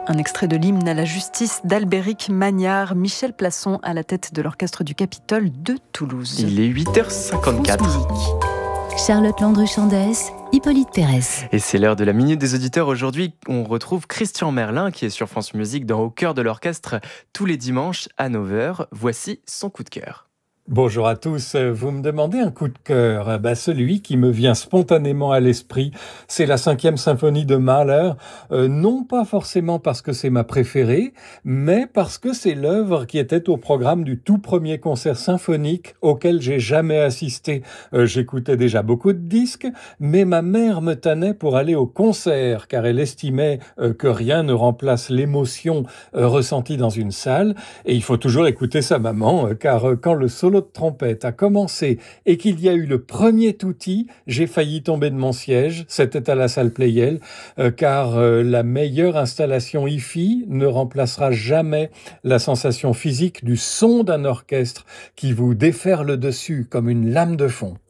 Un extrait de l'hymne à la justice d'Albéric Magnard, Michel Plasson à la tête de l'orchestre du Capitole de Toulouse. Il est 8h54. France Musique. Charlotte Landru-Chandès, Hippolyte Pérez. Et c'est l'heure de la Minute des Auditeurs. Aujourd'hui, on retrouve Christian Merlin qui est sur France Musique dans Au cœur de l'orchestre tous les dimanches à 9h. Voici son coup de cœur. Bonjour à tous, vous me demandez un coup de cœur. Celui qui me vient spontanément à l'esprit, c'est la 5e symphonie de Mahler. Non pas forcément parce que c'est ma préférée, mais parce que c'est l'œuvre qui était au programme du tout premier concert symphonique auquel j'ai jamais assisté. J'écoutais déjà beaucoup de disques, mais ma mère me tannait pour aller au concert, car elle estimait que rien ne remplace l'émotion ressentie dans une salle. Et il faut toujours écouter sa maman, car quand le solo de trompette a commencé et qu'il y a eu le premier touti, j'ai failli tomber de mon siège. C'était à la salle Pleyel, car la meilleure installation hi-fi ne remplacera jamais la sensation physique du son d'un orchestre qui vous déferle dessus comme une lame de fond.